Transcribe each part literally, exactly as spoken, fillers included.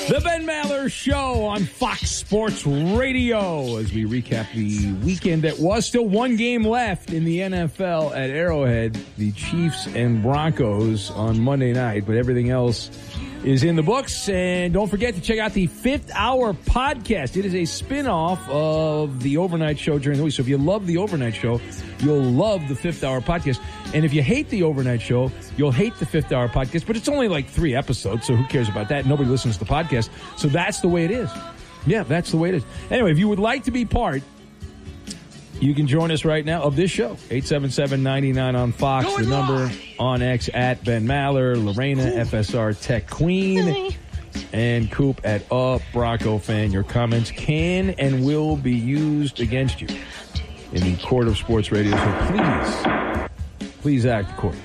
The Ben Maller Show on Fox Sports Radio as we recap the weekend that was. Still one game left in the N F L at Arrowhead. The Chiefs and Broncos on Monday night, but everything else is in the books. And don't forget to check out the Fifth Hour podcast. It is a spinoff of the overnight show during the week. So if you love the overnight show, you'll love the Fifth Hour podcast. And if you hate the overnight show, you'll hate the Fifth Hour podcast. But it's only like three episodes, so who cares about that? Nobody listens to the podcast. So that's the way it is. Yeah, that's the way it is. Anyway, if you would like to be part, you can join us right now of this show. eight seven seven, nine nine on Fox. Going the number live. On X at Ben Maller. Lorena, F S R Tech Queen. Hi. And Coop at Up Bronco Fan. Your comments can and will be used against you in the court of sports radio. So please, please act accordingly.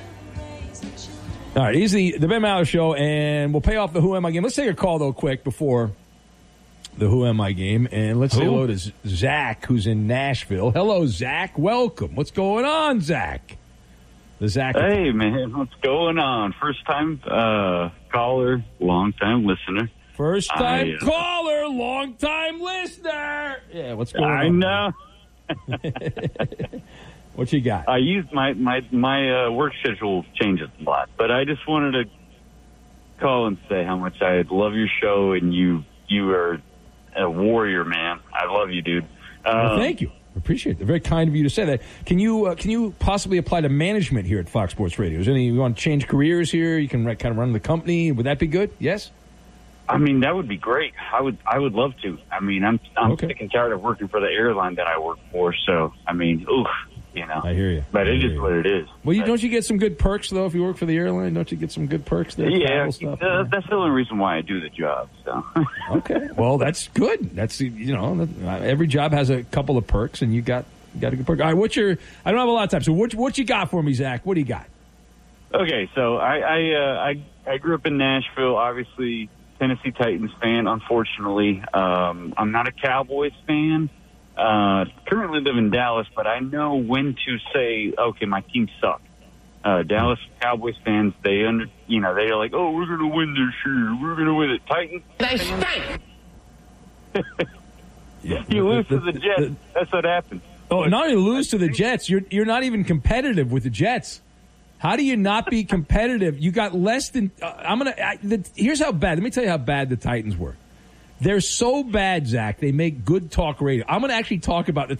All right, here's the, the Ben Maller Show, and we'll pay off the Who Am I game. Let's take a call, though, quick before the Who Am I game, and let's Who? say hello to Zach, who's in Nashville. Hello, Zach. Welcome. What's going on, Zach? The Zach. Hey, man. What's going on? First time uh, caller, long time listener. First time I, uh, caller, long time listener. Yeah, what's going I on? I know. What you got? I use my my my uh, work schedule changes a lot, but I just wanted to call and say how much I love your show, and you you are a warrior, man. I love you, dude. Um, well, thank you. Appreciate it. Very kind of you to say that. Can you uh, can you possibly apply to management here at Fox Sports Radio? Is any you want to change careers here? You can kind of run the company. Would that be good? Yes. I mean, that would be great. I would I would love to. I mean, I'm I'm okay. sick and tired of working for the airline that I work for. So I mean, oof. You know, I hear you. But I it is you. what it is. Well, you, but, don't you get some good perks, though, if you work for the airline? Don't you get some good perks there? Yeah, stuff, uh, that's the only reason why I do the job. So. Okay. Well, that's good. That's, you know, every job has a couple of perks, and you got you got a good perk. All right, what's your, I don't have a lot of time, so what, what you got for me, Zach? What do you got? Okay, so I I, uh, I, I grew up in Nashville, obviously Tennessee Titans fan, unfortunately. Um, I'm not a Cowboys fan. Uh, currently live in Dallas, but I know when to say, okay, my team sucked. Uh, Dallas Cowboys fans, they under, you know, they're like, oh, we're going to win this year. We're going to win it. Titans. They stink. Yeah. You lose to the Jets. That's what happens. Oh, not only lose to the Jets, you're you're not even competitive with the Jets. How do you not be competitive? You got less than. Uh, I'm gonna. I, the, here's how bad. Let me tell you how bad the Titans were. They're so bad, Zach. They make good talk radio. I'm going to actually talk about the